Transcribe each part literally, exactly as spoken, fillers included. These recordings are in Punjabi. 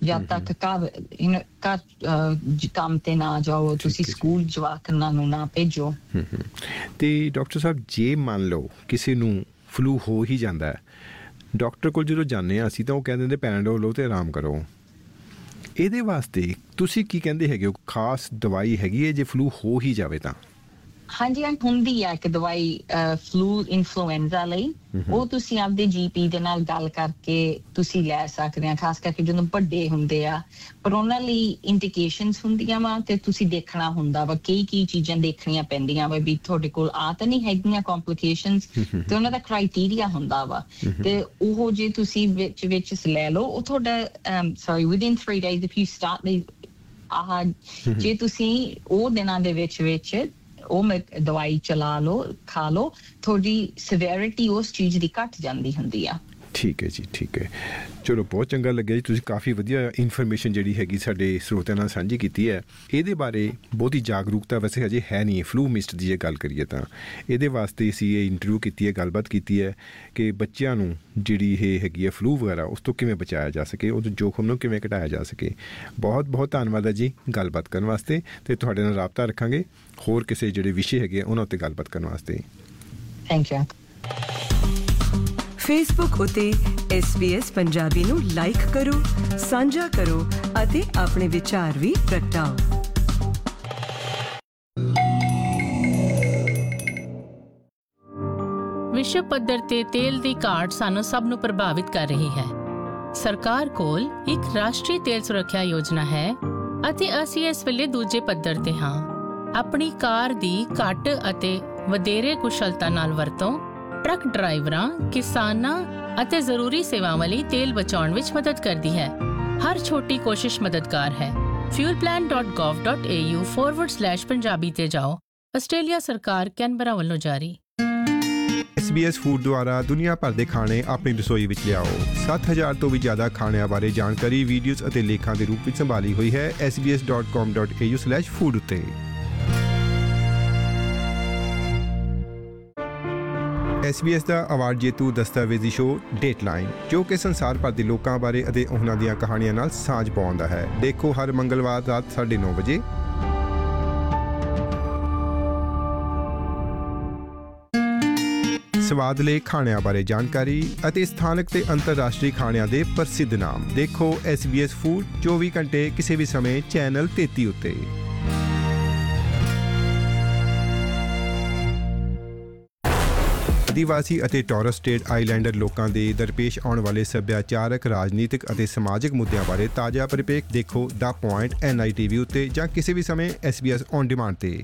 ਜਦ ਤੱਕ ਘਰ ਘਰ ਕੰਮ ਤੇ ਨਾ ਜਾਓ, ਤੁਸੀਂ ਸਕੂਲ ਜਵਾਕਾਂ ਨੂੰ ਨਾ ਭੇਜੋ। ਤੇ ਡਾਕਟਰ ਸਾਹਿਬ, ਜੇ ਮੰਨ ਲਓ ਕਿਸੇ ਨੂੰ ਫਲੂ ਹੋ ਹੀ ਜਾਂਦਾ ਹੈ, ਡਾਕਟਰ ਕੋਲ ਜਦੋਂ ਜਾਂਦੇ ਹਾਂ ਅਸੀਂ ਤਾਂ ਉਹ ਕਹਿ ਦਿੰਦੇ ਪੈਰਾਡੋਲ ਲਓ ਤੇ ਆਰਾਮ ਕਰੋ। ਇਹਦੇ ਵਾਸਤੇ ਤੁਸੀਂ ਕੀ ਕਹਿੰਦੇ ਹੈਗੇ ਹੋ? ਖਾਸ ਦਵਾਈ ਹੈਗੀ ਹੈ ਜੇ ਫਲੂ ਹੋ ਹੀ ਜਾਵੇ ਤਾਂ? ਹਾਂਜੀ, ਹੁੰਦੀ ਆ ਇੱਕ ਦਵਾਈ ਫਲੂ ਇਨਫਲੂਐਂਜ਼ਾ ਲਈ, ਉਹ ਤੁਸੀਂ ਆਪਦੇ ਜੀਪੀ ਦੇ ਨਾਲ ਗੱਲ ਕਰਕੇ ਤੁਸੀਂ ਲੈ ਸਕਦੇ ਆ, ਖਾਸ ਕਰਕੇ ਜਦੋਂ ਵੱਡੇ ਹੁੰਦੇ ਆ। ਪਰ ਉਹਨਾਂ ਲਈ ਇੰਡੀਕੇਸ਼ਨਸ ਹੁੰਦੀਆਂ ਵਾ ਤੇ ਤੁਸੀਂ ਦੇਖਣਾ ਹੁੰਦਾ ਵਾ, ਕਈ ਕਈ ਚੀਜ਼ਾਂ ਦੇਖਣੀਆਂ ਪੈਂਦੀਆਂ ਵਾ ਵੀ ਤੁਹਾਡੇ ਕੋਲ ਆ ਤਾਂ ਨਹੀਂ ਹੈਗੀਆਂ ਕੰਪਲਿਕੇਸ਼ਨਸ, ਤੇ ਉਹਨਾਂ ਦਾ ਕ੍ਰਾਈਟੇਰੀਆ ਹੁੰਦਾ ਵਾ। ਤੇ ਉਹ ਜੇ ਤੁਸੀਂ ਵਿੱਚ ਵਿੱਚ ਲੈ ਲਓ, ਉਹ ਤੁਹਾਡਾ sorry within three days if you start ਆਹ ਜੇ ਤੁਸੀਂ ਉਹ ਦਿਨਾਂ ਦੇ ਵਿੱਚ ਵਿੱਚ ਉਹ ਮੈਂ ਦਵਾਈ ਚਲਾ ਲਓ, ਖਾ ਲਓ, ਤੁਹਾਡੀ ਸਿਵੈਰਿਟੀ ਉਸ ਚੀਜ਼ ਦੀ ਘੱਟ ਜਾਂਦੀ ਹੁੰਦੀ ਆ। ਠੀਕ ਹੈ ਜੀ, ਠੀਕ ਹੈ। ਚਲੋ, ਬਹੁਤ ਚੰਗਾ ਲੱਗਿਆ ਜੀ, ਤੁਸੀਂ ਕਾਫੀ ਵਧੀਆ ਇਨਫੋਰਮੇਸ਼ਨ ਜਿਹੜੀ ਹੈਗੀ ਸਾਡੇ ਸਰੋਤਿਆਂ ਨਾਲ ਸਾਂਝੀ ਕੀਤੀ ਹੈ। ਇਹਦੇ ਬਾਰੇ ਬਹੁਤੀ ਜਾਗਰੂਕਤਾ ਵੈਸੇ ਹਜੇ ਹੈ ਨਹੀਂ, ਫਲੂ ਮਿਸਟ ਦੀ ਜੇ ਗੱਲ ਕਰੀਏ ਤਾਂ। ਇਹਦੇ ਵਾਸਤੇ ਅਸੀਂ ਇਹ ਇੰਟਰਵਿਊ ਕੀਤੀ ਹੈ, ਗੱਲਬਾਤ ਕੀਤੀ ਹੈ ਕਿ ਬੱਚਿਆਂ ਨੂੰ ਜਿਹੜੀ ਇਹ ਹੈਗੀ ਹੈ ਫਲੂ ਵਗੈਰਾ, ਉਸ ਤੋਂ ਕਿਵੇਂ ਬਚਾਇਆ ਜਾ ਸਕੇ, ਉਹਦੇ ਜੋਖਮ ਨੂੰ ਕਿਵੇਂ ਘਟਾਇਆ ਜਾ ਸਕੇ। ਬਹੁਤ ਬਹੁਤ ਧੰਨਵਾਦ ਹੈ ਜੀ ਗੱਲਬਾਤ ਕਰਨ ਵਾਸਤੇ, ਅਤੇ ਤੁਹਾਡੇ ਨਾਲ ਰਾਬਤਾ ਰੱਖਾਂਗੇ ਹੋਰ ਕਿਸੇ ਜਿਹੜੇ ਵਿਸ਼ੇ ਹੈਗੇ ਆ ਉਹਨਾਂ ਉੱਤੇ ਗੱਲਬਾਤ ਕਰਨ ਵਾਸਤੇ। Thank you. ਫੇਸਬੁੱਕ ਉਤੇ ਐਸ ਬੀ ਐਸ ਪੰਜਾਬੀ ਨੂੰ ਲਾਈਕ ਕਰੋ, ਸਾਂਝਾ ਕਰੋ ਅਤੇ ਆਪਣੇ ਵਿਚਾਰ ਵੀ ਪ੍ਰਗਟਾਓ। ਵਿਸ਼ਵ ਪੱਧਰ ਤੇ ਤੇਲ ਦੀ ਘਾਟ ਸਾਨੂੰ ਸਭ ਨੂੰ ਪ੍ਰਭਾਵਿਤ ਕਰ ਰਹੀ ਹੈ। ਸਰਕਾਰ ਕੋਲ ਇੱਕ ਰਾਸ਼ਟਰੀ ਤੇਲ ਸੁਰੱਖਿਆ ਯੋਜਨਾ ਹੈ ਅਤੇ ਅਸੀਂ ਇਸ ਵੇਲੇ ਦੂਜੇ ਪੱਧਰ ਤੇ ਹਾਂ। ਆਪਣੀ ਕਾਰ ਦੀ ਘੱਟ ਅਤੇ ਵਧੇਰੇ ਕੁਸ਼ਲਤਾ ਨਾਲ ਵਰਤੋਂ ਟਰੱਕ ਡਰਾਈਵਰਾਂ, ਕਿਸਾਨਾਂ ਅਤੇ ਜ਼ਰੂਰੀ ਸੇਵਾਵਾਂ ਲਈ ਤੇਲ ਬਚਾਉਣ ਵਿੱਚ ਮਦਦ ਕਰਦੀ ਹੈ। ਹਰ ਛੋਟੀ ਕੋਸ਼ਿਸ਼ ਮਦਦਗਾਰ ਹੈ। Fuel plan dot ਗੋਵ dot A you forward slash Punjabi ਤੇ ਜਾਓ। ਆਸਟ੍ਰੇਲੀਆ ਸਰਕਾਰ ਕੈਨਬਰਾ ਵੱਲੋਂ ਜਾਰੀ। ਐਸ ਬੀ ਐਸ ਫੂਡ ਦੁਆਰਾ ਦੁਨੀਆ ਭਰ ਦੇ ਖਾਣੇ ਆਪਣੀ ਰਸੋਈ ਵਿੱਚ ਲਿਆਓ। ਸੱਤ ਹਜ਼ਾਰ ਤੋਂ ਵੀ ਜ਼ਿਆਦਾ ਖਾਣਿਆਂ ਬਾਰੇ ਜਾਣਕਾਰੀ ਵੀਡੀਓਜ਼ ਅਤੇ ਲੇਖਾਂ ਦੇ ਰੂਪ ਵਿੱਚ ਸੰਭਾਲੀ ਹੋਈ ਹੈ S B S dot com dot A you slash food ਉੱਤੇ। ਐਸ ਬੀ ਐਸ ਦਾ ਅਵਾਰਡ ਜੇਤੂ ਦਸਤਾਵੇਜ਼ੀ ਸ਼ੋਅ ਡੇਟਲਾਈਨ, ਜੋ ਕਿ ਸੰਸਾਰ ਭਰ ਦੇ ਲੋਕਾਂ ਬਾਰੇ ਅਤੇ ਉਹਨਾਂ ਦੀਆਂ ਕਹਾਣੀਆਂ ਨਾਲ ਸਾਂਝ ਪਾਉਂਦਾ ਹੈ। ਦੇਖੋ ਹਰ ਮੰਗਲਵਾਰ ਰਾਤ ਸਾਢੇ ਨੌ ਵਜੇ। ਸਵਾਦਲੇ ਖਾਣਿਆਂ ਬਾਰੇ ਜਾਣਕਾਰੀ ਅਤੇ ਸਥਾਨਕ ਤੇ ਅੰਤਰਰਾਸ਼ਟਰੀ ਖਾਣਿਆਂ ਦੇ ਪ੍ਰਸਿੱਧ ਨਾਮ ਦੇਖੋ ਐਸ ਬੀ ਐਸ ਫੂਡ ਚੌਵੀ ਘੰਟੇ ਕਿਸੇ ਵੀ ਸਮੇਂ ਚੈਨਲ ਤੇਤੀ ਉੱਤੇ। ਆਦੀਵਾਸੀ ਅਤੇ ਟੋਰਸ ਸਟੇਟ ਆਈਲੈਂਡਰ ਲੋਕਾਂ ਦੇ ਦਰਪੇਸ਼ ਆਉਣ ਵਾਲੇ ਸੱਭਿਆਚਾਰਕ, ਰਾਜਨੀਤਿਕ ਅਤੇ ਸਮਾਜਿਕ ਮੁੱਦਿਆਂ ਬਾਰੇ ਤਾਜ਼ਾ ਪਰਿਪੇਖ ਦੇਖੋ ਦਾ point N I T V ਉੱਤੇ ਜਾਂ ਕਿਸੇ ਵੀ ਸਮੇਂ S B S on demand ਤੇ।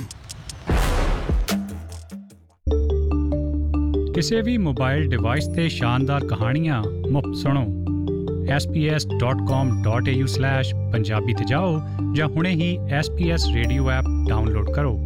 ਕਿਸੇ ਵੀ ਮੋਬਾਈਲ ਡਿਵਾਈਸ ਤੇ ਸ਼ਾਨਦਾਰ ਕਹਾਣੀਆਂ ਮੁਫਤ ਸੁਣੋ। S P S dot com dot A you slash Punjabi ਤੇ ਜਾਓ ਜਾਂ ਹੁਣੇ ਹੀ S P S radio app download ਕਰੋ।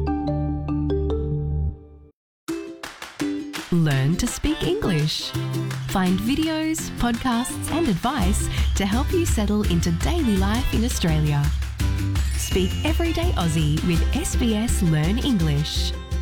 Learn to speak English. Find videos, podcasts and advice to help you settle into daily life in Australia. Speak everyday Aussie with S B S Learn English.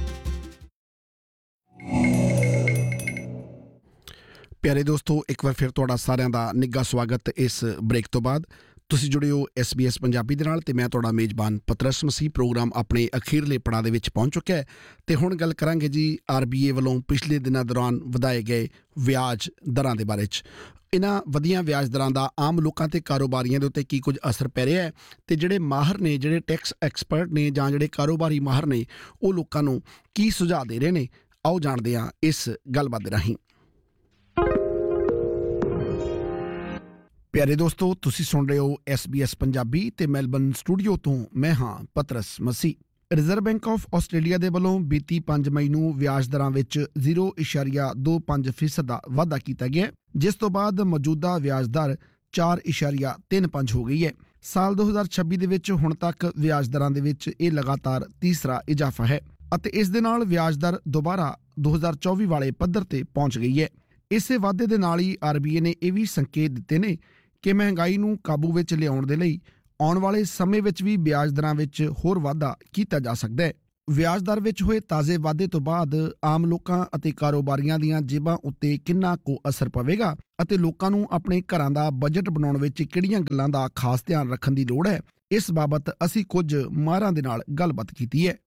ਪਿਆਰੇ ਦੋਸਤੋ, ਇੱਕ ਵਾਰ ਫਿਰ ਤੁਹਾਡਾ ਸਾਰਿਆਂ ਦਾ ਨਿੱਘਾ ਸਵਾਗਤ ਇਸ ਬ੍ਰੇਕ ਤੋਂ ਬਾਅਦ। ਤੁਸੀਂ ਜੁੜੇ ਹੋ ਐਸ ਬੀ ਐਸ ਪੰਜਾਬੀ ਦੇ ਨਾਲ ਤੇ ਮੈਂ ਤੁਹਾਡਾ ਮੇਜ਼ਬਾਨ ਪਤਰਸ ਮਸੀਹ। ਪ੍ਰੋਗਰਾਮ ਆਪਣੇ ਅਖੀਰਲੇ ਪੜਾਅ ਦੇ ਵਿੱਚ ਪਹੁੰਚ ਚੁੱਕਿਆ ਹੈ ਤੇ ਹੁਣ ਗੱਲ ਕਰਾਂਗੇ ਜੀ ਆਰ ਬੀ ਏ ਵੱਲੋਂ ਪਿਛਲੇ ਦਿਨਾਂ ਦੌਰਾਨ ਵਧਾਏ ਗਏ ਵਿਆਜ ਦਰਾਂ ਦੇ ਬਾਰੇ 'ਚ। ਇਹਨਾਂ ਵਧੀਆਂ ਵਿਆਜ ਦਰਾਂ ਦਾ ਆਮ ਲੋਕਾਂ ਤੇ ਕਾਰੋਬਾਰੀਆਂ ਦੇ ਉੱਤੇ ਕੀ ਕੁਝ ਅਸਰ ਪੈ ਰਿਹਾ ਹੈ ਤੇ ਜਿਹੜੇ ਮਾਹਰ ਨੇ, ਜਿਹੜੇ ਟੈਕਸ ਐਕਸਪਰਟ ਨੇ ਜਾਂ ਜਿਹੜੇ ਕਾਰੋਬਾਰੀ ਮਾਹਰ ਨੇ, ਉਹ ਲੋਕਾਂ ਨੂੰ ਕੀ ਸੁਝਾਅ ਦੇ ਰਹੇ ਨੇ, ਆਓ ਜਾਣਦੇ ਹਾਂ ਇਸ ਗੱਲਬਾਤ ਦੇ ਰਾਹੀਂ। ਪਿਆਰੇ ਦੋਸਤੋ, ਤੁਸੀਂ ਸੁਣ ਰਹੇ ਹੋ ਐਸ ਬੀ ਐਸ ਪੰਜਾਬੀ ਤੇ ਮੈਲਬਰਨ ਸਟੂਡੀਓ ਤੋਂ ਮੈਂ ਹਾਂ ਪਤਰਸ ਮਸੀਹ। ਰਿਜ਼ਰਵ ਬੈਂਕ ਆਫ ਆਸਟ੍ਰੇਲੀਆ ਦੇ ਵੱਲੋਂ ਬੀਤੀ ਪੰਜ ਮਈ ਨੂੰ ਵਿਆਜ ਦਰਾਂ ਵਿੱਚ ਜ਼ੀਰੋ ਇਸ਼ਾਰੀਆ ਦੋ ਪੰਜ ਫੀਸਦ ਦਾ ਵਾਧਾ ਕੀਤਾ ਗਿਆ, ਜਿਸ ਤੋਂ ਬਾਅਦ ਮੌਜੂਦਾ ਵਿਆਜ ਦਰ ਚਾਰ ਇਸ਼ਾਰੀਆ ਤਿੰਨ ਪੰਜ ਹੋ ਗਈ ਹੈ। ਸਾਲ ਦੋ ਹਜ਼ਾਰ ਛੱਬੀ ਦੇ ਵਿੱਚ ਹੁਣ ਤੱਕ ਵਿਆਜ ਦਰਾਂ ਦੇ ਵਿੱਚ ਇਹ ਲਗਾਤਾਰ ਤੀਸਰਾ ਇਜ਼ਾਫਾ ਹੈ ਅਤੇ ਇਸ ਦੇ ਨਾਲ ਵਿਆਜ ਦਰ ਦੁਬਾਰਾ ਦੋ ਹਜ਼ਾਰ ਚੌਵੀ ਵਾਲੇ ਪੱਧਰ ਤੇ ਪਹੁੰਚ ਗਈ ਹੈ। ਇਸੇ ਵਾਧੇ ਦੇ ਨਾਲ ਹੀ ਆਰ ਬੀ ਏ ਨੇ ਇਹ ਵੀ ਸੰਕੇਤ ਦਿੱਤੇ ਨੇ ਕਿ ਮਹਿੰਗਾਈ ਨੂੰ ਕਾਬੂ ਵਿੱਚ ਲਿਆਉਣ ਦੇ ਲਈ ਆਉਣ ਵਾਲੇ ਸਮੇਂ ਵਿੱਚ ਵੀ ਵਿਆਜ ਦਰਾਂ ਵਿੱਚ ਹੋਰ ਵਾਧਾ ਕੀਤਾ ਜਾ ਸਕਦਾ ਹੈ। ਵਿਆਜ ਦਰ ਵਿੱਚ ਹੋਏ ਤਾਜ਼ੇ ਵਾਧੇ ਤੋਂ ਬਾਅਦ ਆਮ ਲੋਕਾਂ ਅਤੇ ਕਾਰੋਬਾਰੀਆਂ ਦੀਆਂ ਜੇਬਾਂ ਉੱਤੇ ਕਿੰਨਾ ਕੁ ਅਸਰ ਪਵੇਗਾ ਅਤੇ ਲੋਕਾਂ ਨੂੰ ਆਪਣੇ ਘਰਾਂ ਦਾ ਬਜਟ ਬਣਾਉਣ ਵਿੱਚ ਕਿਹੜੀਆਂ ਗੱਲਾਂ ਦਾ ਖਾਸ ਧਿਆਨ ਰੱਖਣ ਦੀ ਲੋੜ ਹੈ, ਇਸ ਬਾਬਤ ਅਸੀਂ ਕੁਝ ਮਾਹਰਾਂ ਦੇ ਨਾਲ ਗੱਲਬਾਤ ਕੀਤੀ ਹੈ।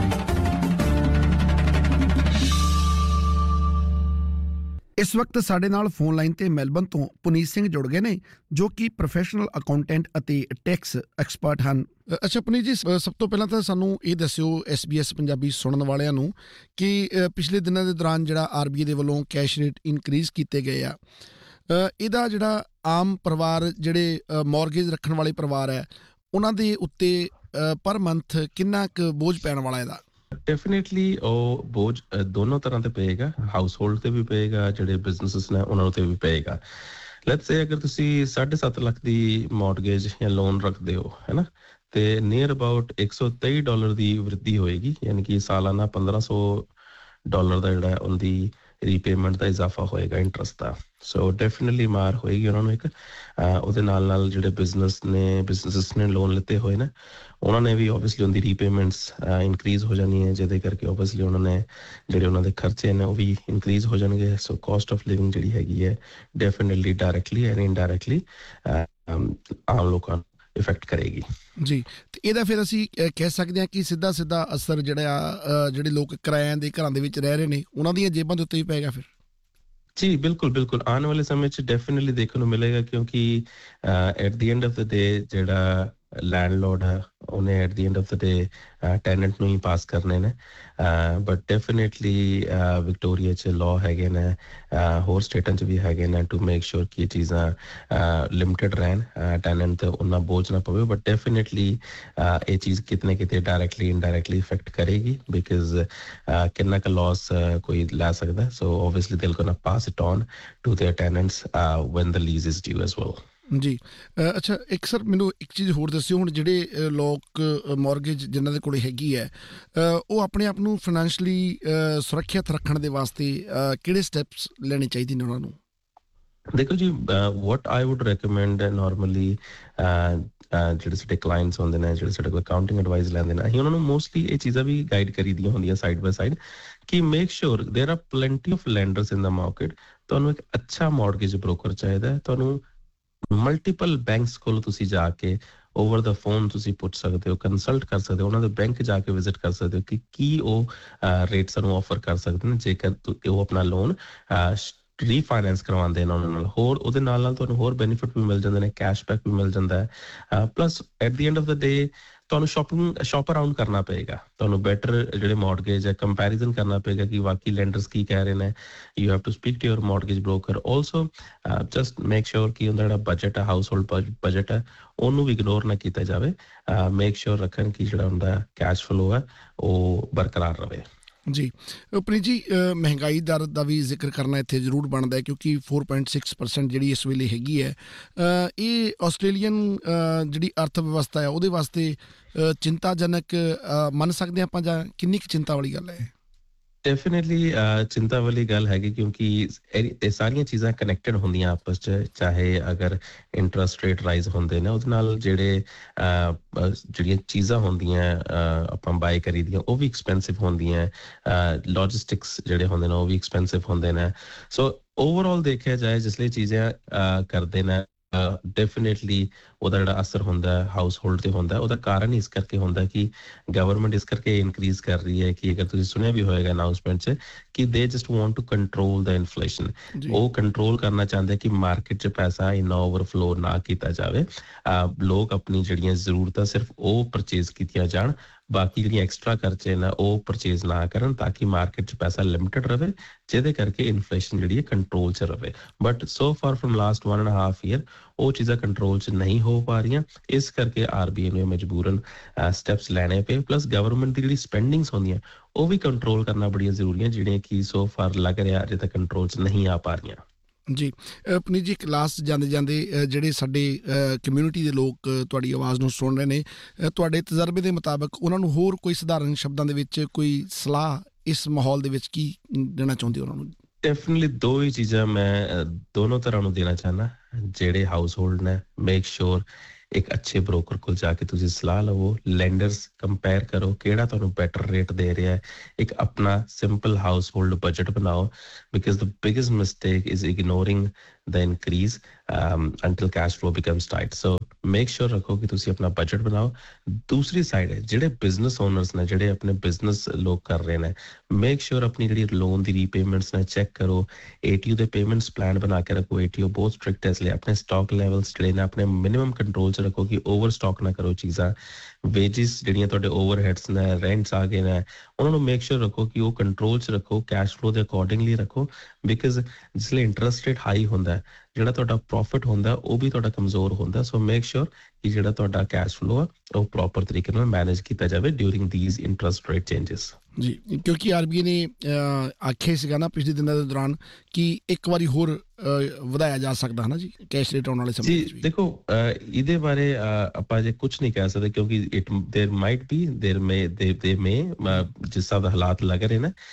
ਇਸ ਵਕਤ ਸਾਡੇ ਨਾਲ ਫੋਨ ਲਾਈਨ ਤੇ ਮੈਲਬਨ ਤੋਂ ਪੁਨੀਤ ਸਿੰਘ ਜੁੜ ਗਏ ਨੇ, ਜੋ ਕਿ ਪ੍ਰੋਫੈਸ਼ਨਲ ਅਕਾਊਂਟੈਂਟ ਅਤੇ ਟੈਕਸ ਐਕਸਪਰਟ ਹਨ। ਅੱਛਾ ਪੁਨੀਤ ਜੀ, ਸਭ ਤੋਂ ਪਹਿਲਾਂ ਤਾਂ ਸਾਨੂੰ ਇਹ ਦੱਸਿਓ ਐਸ ਬੀ ਐਸ ਪੰਜਾਬੀ ਸੁਣਨ ਵਾਲਿਆਂ ਨੂੰ ਕਿ ਪਿਛਲੇ ਦਿਨਾਂ ਦੇ ਦੌਰਾਨ ਜਿਹੜਾ ਆਰ ਬੀ ਆਈ ਦੇ ਵੱਲੋਂ ਕੈਸ਼ ਰੇਟ ਇਨਕਰੀਜ਼ ਕੀਤੇ ਗਏ ਆ, ਇਹਦਾ ਜਿਹੜਾ ਆਮ ਪਰਿਵਾਰ ਜਿਹੜੇ ਮੌਰਗੇਜ ਰੱਖਣ ਵਾਲੇ ਪਰਿਵਾਰ ਹੈ ਉਹਨਾਂ ਦੇ ਉੱਤੇ ਪਰ ਮੰਥ ਕਿੰਨਾ ਕੁ ਬੋਝ ਪੈਣ ਵਾਲਾ ਇਹਦਾ? ਡੈਫੀਨੇਟਲੀ ਉਹ ਬੋਝ ਦੋਨੋਂ ਤਰ੍ਹਾਂ ਤੇ ਪਏਗਾ, ਹਾਊਸ ਹੋਲਡ ਤੇ ਵੀ ਪਏਗਾ, ਜਿਹੜੇ ਬਿਜ਼ਨਸਿਸ ਨੇ ਉਹਨਾਂ ਨੂੰ ਤੇ ਵੀ ਪਏਗਾ। ਲੈਟਸ ਸੇ ਅਗਰ ਤੁਸੀਂ ਸਾਢੇ ਸੱਤ ਲੱਖ ਦੀ ਮੌਰਗੇਜ ਜਾਂ ਲੋਨ ਰੱਖਦੇ ਹੋ ਹੈ ਨਾ, ਤੇ ਨੀਅਰ ਅਬਾਊਟ ਇੱਕ ਸੌ ਤੇਈ ਡਾਲਰ ਦੀ ਵ੍ਰਿੱਧੀ ਹੋਏਗੀ, ਯਾਨੀ ਕਿ ਸਾਲਾਨਾ ਪੰਦਰਾਂ ਸੌ ਡਾਲਰ ਦਾ ਜਿਹੜਾ ਉਹਦੀ ਰੀਪੇਮੈਂਟ ਦਾ ਇਜ਼ਾਫਾ ਹੋਏਗਾ ਇੰਟਰਸਟ ਦਾ। ਸੋ ਡੈਫੀਨੇਟਲੀ ਮਾਰ ਹੋਏਗੀ ਉਹਨਾਂ ਨੂੰ ਇੱਕ। ਉਹਦੇ ਨਾਲ ਨਾਲ ਜਿਹੜੇ ਬਿਜ਼ਨਸ ਨੇ ਬਿਜ਼ਨਸਿਸ ਨੇ ਲੋਨ ਲਿੱਤੇ ਹੋਏ ਨੇ ਉਹਨਾਂ ਨੇ ਵੀ ਓਬਵੀਅਸਲੀ ਉਹਦੀ ਰੀਪੇਮੈਂਟਸ ਇਨਕਰੀਜ਼ ਹੋ ਜਾਣੀ ਹੈ, ਜਿਹਦੇ ਕਰਕੇ ਓਬਵੀਅਸਲੀ ਉਹਨਾਂ ਨੇ ਜਿਹੜੇ ਉਹਨਾਂ ਦੇ ਖਰਚੇ ਨੇ ਉਹ ਵੀ ਇਨਕਰੀਜ਼ ਹੋ ਜਾਣਗੇ। ਸੋ ਕਾਸਟ ਆਫ ਲਿਵਿੰਗ ਜਿਹੜੀ ਹੈਗੀ ਹੈ ਡੈਫੀਨੇਟਲੀ ਡਾਇਰੈਕਟਲੀ ਐਂਡ ਇਨਡਾਇਰੈਕਟਲੀ ਆਮ ਲੋਕਾਂ ਨੂੰ ਇਫੈਕਟ ਕਰੇਗੀ ਜੀ। ਤੇ ਇਹਦਾ ਫਿਰ ਅਸੀਂ ਕਹਿ ਸਕਦੇ ਹਾਂ ਕਿ ਸਿੱਧਾ ਸਿੱਧਾ ਅਸਰ ਜਿਹੜਾ ਜਿਹੜੇ ਲੋਕ ਕਿਰਾਇਆਂ ਦੇ ਘਰਾਂ ਦੇ ਵਿੱਚ ਰਹਿ ਰਹੇ ਨੇ ਉਹਨਾਂ ਦੀਆਂ ਜੇਬਾਂ ਦੇ ਉੱਤੇ ਵੀ ਪਏਗਾ ਫਿਰ? ਜੀ ਬਿਲਕੁਲ ਬਿਲਕੁਲ, ਆਉਣ ਵਾਲੇ ਸਮੇਂ 'ਚ ਡੈਫੀਨੇਟਲੀ ਦੇਖਣ ਨੂੰ ਮਿਲੇਗਾ, ਕਿਉਂਕਿ at the end of the ਡੇ ਜਿਹੜਾ ਲੈਂਡਲੋਰਡ ਹੈ ਉਹਨੇ at the end of the day tenant ਨੂੰ ਹੀ ਪਾਸ ਕਰਨੇ ਨੇ। ਬਟ ਡੈਫੀਨੇਟਲੀ ਵਿਕਟੋਰੀਆ 'ਚ ਲਾਅ ਹੈਗੇ ਨੇ, ਹੋਰ ਸਟੇਟਾਂ 'ਚ ਵੀ ਹੈਗੇ ਨੇ, ਟੂ ਮੇਕ ਸ਼ੋਰ ਕਿ ਇਹ ਚੀਜ਼ਾਂ ਲਿਮਟਿਡ ਰਹਿਣ, ਟੈਨੈਂਟ 'ਤੇ ਉਹਨਾਂ ਬੋਝ ਨਾ ਪਵੇ। ਬਟ ਡੈਫੀਨੇਟਲੀ ਇਹ ਚੀਜ਼ ਕਿਤੇ ਨਾ ਕਿਤੇ ਡਾਇਰੈਕਟਲੀ ਇਨਡਾਇਰੈਕਟਲੀ ਇਫੈਕਟ ਕਰੇਗੀ, ਬਿਕਾਜ਼ ਕਿੰਨਾ ਕੁ ਲਾਸ ਕੋਈ ਲੈ ਸਕਦਾ। ਸੋ ਓਬਵੀਅਸਲੀ ਦੇ ਗੋਨਾ ਪਾਸ it on to there tenants van the lease is due as well. ਜੀ ਅੱਛਾ, ਇੱਕ ਸਰ ਮੈਨੂੰ ਇੱਕ ਚੀਜ਼ ਹੋਰ ਦੱਸਿਓ, ਹੁਣ ਜਿਹੜੇ ਲੋਕ ਮੌਰਗੇਜ ਜਿਨ੍ਹਾਂ ਦੇ ਕੋਲ ਹੈਗੀ ਹੈ ਉਹ ਆਪਣੇ ਆਪ ਨੂੰ ਫਾਈਨੈਂਸ਼ਲੀ ਸੁਰੱਖਿਅਤ ਰੱਖਣ ਦੇ ਵਾਸਤੇ ਕਿਹੜੇ ਸਟੈਪਸ ਲੈਣੇ ਚਾਹੀਦੇ ਨੇ ਉਹਨਾਂ ਨੂੰ? ਦੇਖੋ ਜੀ, ਵਾਟ ਆਈ ਵੁੱਡ ਰეკਮੈਂਡ ਨਾਰਮਲੀ ਜਿਹੜੇ ਸਾਡੇ ਕਲਾਇੰਟਸ ਹੁੰਦੇ ਨੇ, ਜਿਹੜੇ ਸਾਡੇ ਕੋਲ ਅਕਾਊਂਟਿੰਗ ਐਡਵਾਈਸ ਲੈਂਦੇ ਨੇ, ਅਸੀਂ ਉਹਨਾਂ ਨੂੰ ਮੋਸਟਲੀ ਇਹ ਚੀਜ਼ਾਂ ਵੀ ਗਾਈਡ ਕਰੀ ਦੀਆਂ ਹੁੰਦੀਆਂ ਸਾਈਡ ਬਾਈ ਸਾਈਡ ਕਿ ਮੇਕ ਸ਼ੋਰ ਦੇਰ R plenty of lenders in the market. ਤੁਹਾਨੂੰ ਇੱਕ ਅੱਛਾ ਮੌਰਗੇਜ ਬ੍ਰੋਕਰ ਚਾਹੀਦਾ ਹੈ, ਤੁਹਾਨੂੰ ਮਲਟੀਪਲ ਬੈਂਕਸ ਕੋਲ ਤੁਸੀਂ ਜਾ ਕੇ ਓਵਰ ਦਾ ਫੋਨ ਤੁਸੀਂ ਪੁੱਛ ਸਕਦੇ ਹੋ, ਕੰਸਲਟ ਕਰ ਸਕਦੇ ਹੋ, ਉਹਨਾਂ ਦੇ ਬੈਂਕ ਜਾ ਕੇ ਵਿਜ਼ਿਟ ਕਰ ਸਕਦੇ ਹੋ ਕਿ ਕੀ ਉਹ ਰੇਟ ਸਾਨੂੰ ਆਫਰ ਕਰ ਸਕਦੇ ਨੇ ਜੇਕਰ ਉਹ ਆਪਣਾ ਲੋਨ ਰੀਫਾਈਨੈਂਸ ਕਰਵਾਉਂਦੇ ਨੇ ਉਹਨਾਂ ਨਾਲ। ਹੋਰ ਉਹਦੇ ਨਾਲ ਨਾਲ ਤੁਹਾਨੂੰ ਹੋਰ ਬੈਨੀਫਿਟ ਵੀ ਮਿਲ ਜਾਂਦੇ ਨੇ, ਕੈਸ਼ਬੈਕ ਵੀ ਮਿਲ ਜਾਂਦਾ ਹੈ। Plus at the end of the ਡੇ ਤੁਹਾਨੂੰ ਸ਼ੋਪਿੰਗ ਸ਼ੋਪ ਅਰਾਊਂਡ ਕਰਨਾ ਪਏਗਾ, ਤੁਹਾਨੂੰ ਬੈਟਰ ਜਿਹੜੇ ਮੌਰਗੇਜ ਹੈ ਕੰਪੈਰੀਜ਼ਨ ਕਰਨਾ ਪਏਗਾ ਕਿ ਵਾਕਈ ਲੈਂਡਰਸ ਕੀ ਕਹਿ ਰਹੇ ਨੇ। You have to speak to your mortgage broker also. Just make sure ਕਿ ਉਹਦਾ ਜਿਹੜਾ ਬਜਟ ਹੈ, ਹਾਊਸ ਹੋਲਡ ਬਜਟ ਹੈ, ਉਹਨੂੰ ਵੀ ਇਗਨੋਰ ਨਾ ਕੀਤਾ ਜਾਵੇ। ਮੇਕ ਸ਼ੋਰ ਰੱਖਣ ਕਿ ਜਿਹੜਾ ਹੁੰਦਾ ਕੈਸ਼ ਫਲੋ ਹੈ ਉਹ ਬਰਕਰਾਰ ਰਹੇ। ਜੀ ਪੁਨੀਤ ਜੀ, ਮਹਿੰਗਾਈ ਦਰ ਦਾ ਵੀ ਜ਼ਿਕਰ ਕਰਨਾ ਇੱਥੇ ਜ਼ਰੂਰ ਬਣਦਾ ਹੈ, ਕਿਉਂਕਿ ਚਾਰ ਪੁਆਇੰਟ ਛੇ ਪਰਸੈਂਟ ਜਿਹੜੀ ਇਸ ਵੇਲੇ ਹੈਗੀ ਹੈ, ਇਹ ਆਸਟ੍ਰੇਲੀਅਨ ਜਿਹੜੀ ਅਰਥ ਵਿਵਸਥਾ ਹੈ ਉਹਦੇ ਵਾਸਤੇ ਚਿੰਤਾਜਨਕ ਮੰਨ ਸਕਦੇ ਆਪਾਂ, ਜਾਂ ਕਿੰਨੀ ਕੁ ਚਿੰਤਾ ਵਾਲੀ ਗੱਲ ਹੈ? ਡੈਫੀਨੇਟਲੀ ਚਿੰਤਾ ਵਾਲੀ ਗੱਲ ਹੈਗੀ, ਕਿਉਂਕਿ ਇਹ ਸਾਰੀਆਂ ਚੀਜ਼ਾਂ ਕਨੈਕਟਡ ਹੁੰਦੀਆਂ ਆਪਸ 'ਚ। ਚਾਹੇ ਅਗਰ ਇੰਟਰਸਟ ਰੇਟ ਰਾਈਜ਼ ਹੁੰਦੇ ਨੇ, ਉਹਦੇ ਨਾਲ ਜਿਹੜੇ ਜਿਹੜੀਆਂ ਚੀਜ਼ਾਂ ਹੁੰਦੀਆਂ ਆਪਾਂ ਬਾਏ ਕਰੀ ਦੀਆਂ ਉਹ ਵੀ ਐਕਸਪੈਂਸਿਵ ਹੁੰਦੀਆਂ, ਲੌਜਿਸਟਿਕਸ ਜਿਹੜੇ ਹੁੰਦੇ ਨੇ ਉਹ ਵੀ ਐਕਸਪੈਂਸਿਵ ਹੁੰਦੇ ਨੇ। ਸੋ ਓਵਰਆਲ ਦੇਖਿਆ ਜਾਏ ਜਿਸ ਲਈ ਚੀਜ਼ਾਂ ਕਰਦੇ ਨੇ, ਡੈਫੀਨੇਟਲੀ ਉਹਦਾ ਜਿਹੜਾ ਅਸਰ ਹੁੰਦਾ ਹਾਊਸ ਹੋਲਡ 'ਤੇ ਹੁੰਦਾ, ਉਹਦਾ ਕਾਰਨ ਇਸ ਕਰਕੇ ਹੁੰਦਾ ਕਿ ਗਵਰਨਮੈਂਟ ਇਸ ਕਰਕੇ ਇਨਕਰੀਜ਼ ਕਰ ਰਹੀ ਹੈ ਕਿ ਅਗਰ ਤੁਸੀਂ ਸੁਣਿਆ ਵੀ ਹੋਏਗਾ ਅਨਾਊਂਸਮੈਂਟ 'ਚ ਕਿ ਦੇ just want to control the inflation. ਉਹ ਕੰਟਰੋਲ ਕਰਨਾ ਚਾਹੁੰਦੇ ਕਿ ਮਾਰਕੀਟ 'ਚ ਪੈਸਾ ਇੰਨਾ ਓਵਰਫਲੋ ਨਾ ਕੀਤਾ ਜਾਵੇ, ਲੋਕ ਆਪਣੀ ਜਿਹੜੀਆਂ ਜ਼ਰੂਰਤਾਂ ਸਿਰਫ ਉਹ ਪਰਚੇਜ਼ ਕੀਤੀਆਂ ਜਾਣ, ਬਾਕੀ ਜਿਹੜੀਆਂ ਐਕਸਟਰਾ ਖਰਚੇ ਨੇ ਉਹ ਪਰਚੇਜ਼ ਨਾ ਕਰਨ, ਤਾਂ ਕਿ ਮਾਰਕੀਟ 'ਚ ਪੈਸਾ ਲਿਮਟਿਡ ਰਹੇ, ਜਿਹਦੇ ਕਰਕੇ ਇਨਫਲੇਸ਼ਨ ਜਿਹੜੀ ਹੈ ਕੰਟਰੋਲ 'ਚ ਰਹੇ। But so far firm last one and half year ਉਹ ਚੀਜ਼ਾਂ ਕੰਟਰੋਲ 'ਚ ਨਹੀਂ ਹੋ ਪਾ ਰਹੀਆਂ, ਇਸ ਕਰਕੇ ਆਰ ਬੀ ਆਈ ਨੂੰ ਮਜਬੂਰਨ ਸਟੈਪਸ ਲੈਣੇ ਪਏ। ਪਲੱਸ ਗਵਰਨਮੈਂਟ ਦੀ ਜਿਹੜੀ ਸਪੈਂਡਿੰਗਸ ਹੁੰਦੀਆਂ ਉਹ ਵੀ ਕੰਟਰੋਲ ਕਰਨਾ ਬੜੀਆਂ ਜ਼ਰੂਰੀਆਂ, ਜਿਹੜੀਆਂ ਕਿ ਸੋ ਫਾਰ ਲੱਗ ਰਿਹਾ ਅਜੇ ਤੱਕ ਕੰਟਰੋਲ 'ਚ ਨਹੀਂ ਆ ਪਾ ਰਹੀਆਂ। ਜੀ ਪੁਨੀਤ ਜੀ, ਕਲਾਸ ਜਾਂਦੇ ਜਾਂਦੇ ਜਿਹੜੇ ਸਾਡੇ ਕਮਿਊਨਿਟੀ ਦੇ ਲੋਕ ਤੁਹਾਡੀ ਆਵਾਜ਼ ਨੂੰ ਸੁਣ ਰਹੇ ਨੇ, ਤੁਹਾਡੇ ਤਜਰਬੇ ਦੇ ਮੁਤਾਬਕ ਉਹਨਾਂ ਨੂੰ ਹੋਰ ਕੋਈ ਸਧਾਰਨ ਸ਼ਬਦਾਂ ਦੇ ਵਿੱਚ ਕੋਈ ਸਲਾਹ ਇਸ ਮਾਹੌਲ ਦੇ ਵਿੱਚ ਕੀ ਦੇਣਾ ਚਾਹੁੰਦੇ ਹੋ ਉਹਨਾਂ ਨੂੰ? ਡੈਫੀਨਿਟਲੀ ਦੋ ਹੀ ਚੀਜ਼ਾਂ ਮੈਂ ਦੋਨੋਂ ਤਰ੍ਹਾਂ ਨੂੰ ਦੇਣਾ ਚਾਹੁੰਦਾ। ਜਿਹੜੇ ਹਾਊਸ ਹੋਲਡ ਨੇ, ਮੇਕ ਸ਼ੋਰ ਇੱਕ ਅੱਛੇ ਬ੍ਰੋਕਰ ਕੋਲ ਜਾ ਕੇ ਤੁਸੀਂ ਸਲਾਹ ਲਵੋ, ਲੈਂਡਰਸ ਕੰਪੇਅਰ ਕਰੋ ਕਿਹੜਾ ਤੁਹਾਨੂੰ ਬੈਟਰ ਰੇਟ ਦੇ ਰਿਹਾ ਹੈ, ਇੱਕ ਆਪਣਾ ਸਿੰਪਲ ਹਾਊਸ ਹੋਲਡ ਬਜਟ ਬਣਾਓ, because the biggest mistake is ਇਗਨੋਰਿੰਗ the increase um, until cash flow becomes tight. So make sure ਰੱਖੋ ਕਿ ਤੁਸੀਂ ਆਪਣਾ ਬਜਟ ਬਣਾਓ। ਦੂਸਰੀ ਸਾਈਡ ਹੈ ਜਿਹੜੇ ਬਿਜ਼ਨਸ ਓਨਰਸ ਨੇ, ਜਿਹੜੇ ਆਪਣੇ ਬਿਜ਼ਨਸ ਲੋਕ ਕਰ ਰਹੇ ਨੇ, ਮੇਕ ਸ਼ੋਰ ਆਪਣੀ ਜਿਹੜੀ ਲੋਨ ਦੀ ਰੀਪੇਮੈਂਟਸ ਨੇ ਚੈੱਕ ਕਰੋ, ਏਟੀਓ ਦੇ ਪੇਮੈਂਟਸ ਪਲਾਨ ਬਣਾ ਕੇ ਰੱਖੋ। ਏਟੀਓ ਬਹੁਤ ਸਟ੍ਰਿਕਟ ਹੈ, ਇਸ ਲਈ ਆਪਣੇ ਸਟਾਕ ਲੈਵਲਸ ਜਿਹੜੇ ਨੇ ਆਪਣੇ ਮਿਨੀਮਮ ਕੰਟਰੋਲ 'ਚ ਰੱਖੋ ਕਿ ਓਵਰ ਸਟਾਕ ਨਾ ਕਰੋ ਚੀਜ਼ਾਂ। ਵੇਜਿਸ ਜਿਹੜੀਆਂ ਤੁਹਾਡੇ ਓਵਰਹੈਡਸ ਨੇ, ਰੈਂਟਸ ਆ ਗਏ ਨੇ, ਉਹਨਾਂ ਨੂੰ ਮੇਕ ਸ਼ੋਰ ਰੱਖੋ ਕਿ ਉਹ ਕੰਟਰੋਲ 'ਚ ਰੱਖੋ, ਕੈਸ਼ ਫਲੋ ਦੇ ਅਕੋਰਡਿੰਗਲੀ ਰੱਖੋ, ਬਿਕਾਜ਼ ਜਿਸ ਲਈ ਇੰਟਰਸਟ ਰੇਟ ਹਾਈ ਹੁੰਦਾ, ਜਿਹੜਾ ਤੁਹਾਡਾ ਪ੍ਰੋਫਿਟ ਹੁੰਦਾ ਉਹ ਵੀ ਤੁਹਾਡਾ ਕਮਜ਼ੋਰ ਹੁੰਦਾ। ਸੋ ਮੇਕ ਸ਼ੋਰ ਕਿ ਜਿਹੜਾ ਤੁਹਾਡਾ ਕੈਸ਼ ਫਲੋ ਆ ਉਹ ਪ੍ਰੋਪਰ ਤਰੀਕੇ ਨਾਲ ਮੈਨੇਜ ਕੀਤਾ ਜਾਵੇ during these interest rate changes. ਜੀ, ਕਿਉਂਕਿ ਆਰਬੀਆਈ ਨੇ ਆਖਿਆ ਸੀਗਾ ਨਾ ਪਿਛਲੇ ਦਿਨਾਂ ਦੇ ਦੌਰਾਨ ਕਿ ਇੱਕ ਵਾਰੀ ਹੋਰ ਵਧਾਇਆ ਜਾ ਸਕਦਾ ਹੈ ਨਾ ਜੀ ਕੈਸ਼ ਰੇਟ ਆਉਣ ਵਾਲੇ ਸਮੇਂ ਵਿੱਚ। ਜੀ ਦੇਖੋ, ਇਹਦੇ ਬਾਰੇ ਆਪਾਂ ਜੇ ਕੁਝ ਨਹੀਂ ਕਹਿ ਸਕਦੇ ਕਿਉਂਕਿ ਇਟ ਦੇਰ ਮਾਈਟ ਬੀ ਦੇਰ ਮੇ ਦੇ ਦੇ ਮੇ ਜਿਸ ਹਿਸਾਬ ਦਾ ਹਾਲਾਤ ਲੱਗ ਰਹੇ ਨੇ,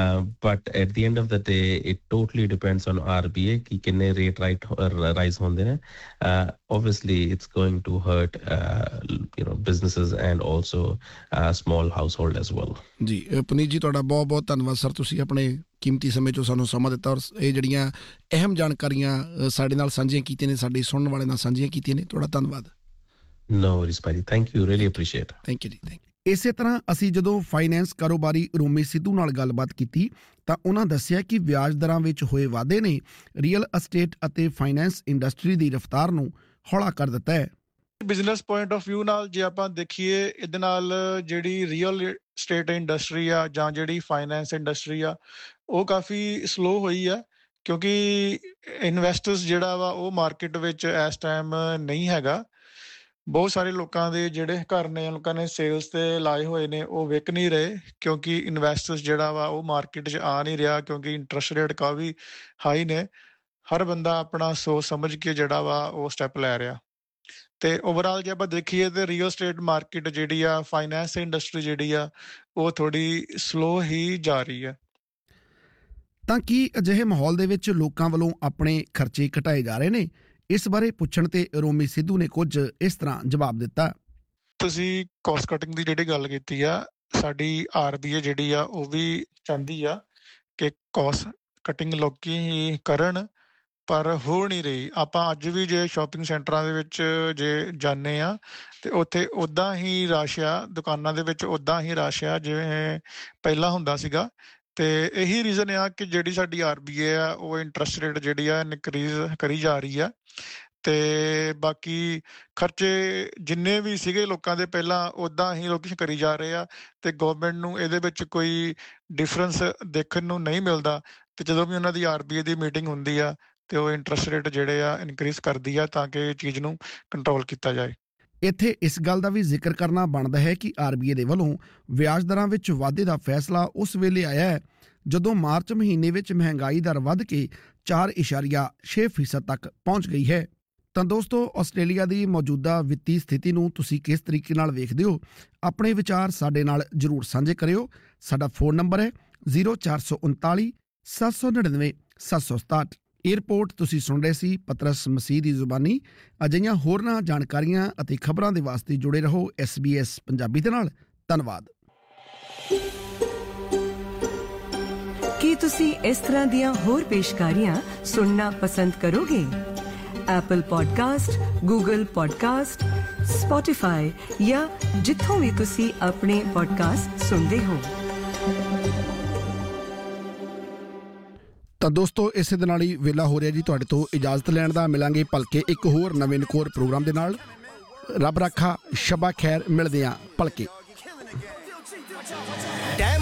but at the end of the day it totally depends on RBI ਕਿ ਕਿੰਨੇ ਰੇਟ ਰਾਈਟ ਰਾਈਜ਼ ਹੁੰਦੇ ਨੇ। obviously it's going to hurt uh, you know businesses and also uh, small household as well। ਜੀ ਪੁਨੀਤ ਜੀ, ਤੁਹਾਡਾ ਬਹੁਤ ਬਹੁਤ ਧੰਨਵਾਦ ਸਰ, ਤੁਸੀਂ ਆਪਣੇ ਕੀਮਤੀ ਸਮੇਂ 'ਚੋਂ ਸਾਨੂੰ ਸਮਾਂ ਦਿੱਤਾ ਔਰ ਇਹ ਜਿਹੜੀਆਂ ਅਹਿਮ ਜਾਣਕਾਰੀਆਂ ਸਾਡੇ ਨਾਲ ਸਾਂਝੀਆਂ ਕੀਤੀਆਂ ਨੇ, ਸਾਡੇ ਸੁਣਨ ਵਾਲੇ ਨਾਲ ਸਾਂਝੀਆਂ ਕੀਤੀਆਂ ਨੇ, ਤੁਹਾਡਾ ਧੰਨਵਾਦ। ਨੋ ਵਰੀਜ਼ ਭਾਜੀ, thank you, really appreciate. Thank you ਜੀ, ਥੈਂਕ ਯੂ। ਇਸੇ ਤਰ੍ਹਾਂ ਅਸੀਂ ਜਦੋਂ ਫਾਈਨੈਂਸ ਕਾਰੋਬਾਰੀ ਰੋਮੀ ਸਿੱਧੂ ਨਾਲ ਗੱਲਬਾਤ ਕੀਤੀ ਤਾਂ ਉਹਨਾਂ ਦੱਸਿਆ ਕਿ ਵਿਆਜ ਦਰਾਂ ਵਿੱਚ ਹੋਏ ਵਾਧੇ ਨੇ ਰੀਅਲ ਅਸਟੇਟ ਅਤੇ ਫਾਈਨੈਂਸ ਇੰਡਸਟਰੀ ਦੀ ਰਫ਼ਤਾਰ ਨੂੰ ਹੌਲਾ ਕਰ ਦਿੱਤਾ ਹੈ। ਬਿਜ਼ਨਸ ਪੁਆਇੰਟ ਆਫ ਵਿਊ ਨਾਲ ਜੇ ਆਪਾਂ ਦੇਖੀਏ, ਇਹਦੇ ਨਾਲ ਜਿਹੜੀ ਰੀਅਲ ਸਟੇਟ ਇੰਡਸਟਰੀ ਆ ਜਾਂ ਜਿਹੜੀ ਫਾਈਨੈਂਸ ਇੰਡਸਟਰੀ ਆ ਉਹ ਕਾਫੀ ਸਲੋ ਹੋਈ ਆ, ਕਿਉਂਕਿ ਇਨਵੈਸਟਰਸ ਜਿਹੜਾ ਵਾ ਉਹ ਮਾਰਕੀਟ ਵਿੱਚ ਇਸ ਟਾਈਮ ਨਹੀਂ ਹੈਗਾ। ਬਹੁਤ ਸਾਰੇ ਲੋਕਾਂ ਦੇ ਜਿਹੜੇ ਘਰ ਨੇ, ਲੋਕਾਂ ਨੇ ਸੇਲਸ ਤੇ ਲਾਏ ਹੋਏ ਨੇ, ਉਹ ਵਿਕ ਨਹੀਂ ਰਹੇ ਕਿਉਂਕਿ ਇਨਵੈਸਟਰਸ ਜਿਹੜਾ ਵਾ ਉਹ ਮਾਰਕੀਟ 'ਚ ਆ ਨਹੀਂ ਰਿਹਾ, ਕਿਉਂਕਿ ਇੰਟਰਸਟ ਰੇਟ ਕਾਫੀ ਹਾਈ ਨੇ। ਹਰ ਬੰਦਾ ਆਪਣਾ ਸੋਚ ਸਮਝ ਕੇ ਜਿਹੜਾ ਵਾ ਉਹ ਸਟੈਪ ਲੈ ਰਿਹਾ। ਤੇ ਓਵਰਆਲ ਜੇ ਆਪਾਂ ਦੇਖੀਏ ਤੇ ਰੀਅਲ ਸਟੇਟ ਮਾਰਕੀਟ ਜਿਹੜੀ ਆ, ਫਾਈਨੈਂਸ ਇੰਡਸਟਰੀ ਜਿਹੜੀ ਆ, ਉਹ ਥੋੜੀ ਸਲੋ ਹੀ ਜਾ ਰਹੀ ਹੈ। ਤਾਂ ਕੀ ਅਜਿਹੇ ਮਾਹੌਲ ਦੇ ਵਿੱਚ ਲੋਕਾਂ ਵੱਲੋਂ ਆਪਣੇ ਖਰਚੇ ਘਟਾਏ ਜਾ ਰਹੇ ਨੇ? ਇਸ ਬਾਰੇ ਪੁੱਛਣ ਤੇ ਰੋਮੀ ਸਿੱਧੂ ਨੇ ਕੁਝ ਇਸ ਤਰ੍ਹਾਂ ਜਵਾਬ ਦਿੱਤਾ। ਤੁਸੀਂ ਕਾਸਟ ਕਟਿੰਗ ਦੀ ਜਿਹੜੀ ਗੱਲ ਕੀਤੀ ਆ, ਸਾਡੀ ਆਰਬੀਆਈ ਜਿਹੜੀ ਆ ਉਹ ਵੀ ਚਾਹੁੰਦੀ ਆ ਕਿ ਕਾਸਟ ਕਟਿੰਗ ਲੋਕੀ ਹੀ ਕਰਨ, ਪਰ ਹੋ ਨਹੀਂ ਰਹੀ। ਆਪਾਂ ਅੱਜ ਵੀ ਜੇ ਸ਼ਾਪਿੰਗ ਸੈਂਟਰਾਂ ਦੇ ਵਿੱਚ ਜੇ ਜਾਂਦੇ ਆ ਤੇ ਉੱਥੇ ਉੱਦਾਂ ਹੀ ਰਸ਼ ਆ, ਦੁਕਾਨਾਂ ਦੇ ਵਿੱਚ ਉੱਦਾਂ ਹੀ ਰਸ਼ ਆ ਜਿਵੇਂ ਪਹਿਲਾਂ ਹੁੰਦਾ ਸੀਗਾ। ਤੇ ਇਹੀ ਰੀਜ਼ਨ ਆ ਕਿ ਜਿਹੜੀ ਸਾਡੀ ਆਰਬੀਆਈ ਆ ਉਹ ਇੰਟਰਸਟ ਰੇਟ ਜਿਹੜੀ ਆ ਇਨਕਰੀਜ਼ ਕਰੀ ਜਾ ਰਹੀ ਆ। ਤੇ ਬਾਕੀ ਖਰਚੇ ਜਿੰਨੇ ਵੀ ਸੀਗੇ ਲੋਕਾਂ ਦੇ ਪਹਿਲਾਂ, ਉੱਦਾਂ ਹੀ ਲੋਕ ਕਰੀ ਜਾ ਰਹੇ ਆ ਤੇ ਗਵਰਨਮੈਂਟ ਨੂੰ ਇਹਦੇ ਵਿੱਚ ਕੋਈ ਡਿਫਰੈਂਸ ਦੇਖਣ ਨੂੰ ਨਹੀਂ ਮਿਲਦਾ। ਤੇ ਜਦੋਂ ਵੀ ਉਹਨਾਂ ਦੀ ਆਰਬੀਆਈ ਦੀ ਮੀਟਿੰਗ ਹੁੰਦੀ ਆ ਤੇ ਉਹ ਇੰਟਰਸਟ ਰੇਟ ਜਿਹੜੇ ਆ ਇਨਕਰੀਜ਼ ਕਰਦੀ ਆ ਤਾਂ ਕਿ ਇਹ ਚੀਜ਼ ਨੂੰ ਕੰਟਰੋਲ ਕੀਤਾ ਜਾਏ। ਇੱਥੇ ਇਸ ਗੱਲ ਦਾ ਵੀ ਜ਼ਿਕਰ ਕਰਨਾ ਬਣਦਾ ਹੈ ਕਿ ਆਰਬੀਆਈ ਦੇ ਵੱਲੋਂ ਵਿਆਜ ਦਰਾਂ ਵਿੱਚ ਵਾਧੇ ਦਾ ਫੈਸਲਾ ਉਸ ਵੇਲੇ ਆਇਆ ਹੈ ਜਦੋਂ ਮਾਰਚ ਮਹੀਨੇ ਵਿੱਚ ਮਹਿੰਗਾਈ ਦਰ ਵੱਧ ਕੇ ਚਾਰ ਇਸ਼ਾਰੀਆ ਛੇ ਫੀਸਦ ਤੱਕ ਪਹੁੰਚ ਗਈ ਹੈ। ਤਾਂ ਦੋਸਤੋ, ਆਸਟ੍ਰੇਲੀਆ ਦੀ ਮੌਜੂਦਾ ਵਿੱਤੀ ਸਥਿਤੀ ਨੂੰ ਤੁਸੀਂ ਕਿਸ ਤਰੀਕੇ ਨਾਲ ਵੇਖਦੇ ਹੋ? ਆਪਣੇ ਵਿਚਾਰ ਸਾਡੇ ਨਾਲ ਜ਼ਰੂਰ ਸਾਂਝੇ ਕਰਿਓ। ਸਾਡਾ ਫੋਨ ਨੰਬਰ ਹੈ ਜ਼ੀਰੋ ਚਾਰ ਸੌ ਉਨਤਾਲੀ ਸੱਤ ਸੌ ਨੜਿਨਵੇਂ ਸੱਤ ਸੌ ਸਤਾਹਠ। ਏਅਰਪੋਰਟ ਤੁਸੀਂ ਸੁਣ ਰਹੇ ਸੀ ਪਤਰਸ ਮਸੀਹ ਦੀ ਜ਼ੁਬਾਨੀ। ਅਜਿਹੀਆਂ ਹੋਰਨਾਂ ਜਾਣਕਾਰੀਆਂ ਅਤੇ ਖਬਰਾਂ ਦੇ ਵਾਸਤੇ ਜੁੜੇ ਰਹੋ ਐਸ ਬੀ ਐਸ ਪੰਜਾਬੀ ਦੇ ਨਾਲ। ਧੰਨਵਾਦ। ਕੀ ਤੁਸੀਂ ਇਸ ਤਰ੍ਹਾਂ ਦੀਆਂ ਹੋਰ ਪੇਸ਼ਕਾਰੀਆਂ ਸੁਣਨਾ ਪਸੰਦ ਕਰੋਗੇ? Apple podcast, Google podcast, Spotify ਜਾਂ ਜਿੱਥੋਂ ਵੀ ਤੁਸੀਂ ਆਪਣੇ ਪੋਡਕਾਸਟ ਸੁਣਦੇ ਹੋ। ਤਾਂ ਦੋਸਤੋ, ਇਸੇ ਦੇ ਨਾਲ ਹੀ ਵੇਲਾ ਹੋ ਰਿਹਾ ਜੀ ਤੁਹਾਡੇ ਤੋਂ ਇਜਾਜ਼ਤ ਲੈਣ ਦਾ। ਮਿਲਾਂਗੇ ਭਲਕੇ ਇੱਕ ਹੋਰ ਨਵੇਂ ਨਕੋਰ ਪ੍ਰੋਗਰਾਮ ਦੇ ਨਾਲ। ਰੱਬ ਰਾਖਾ, ਸ਼ਬਾ ਖੈਰ, ਮਿਲਦੇ ਹਾਂ ਭਲਕੇ।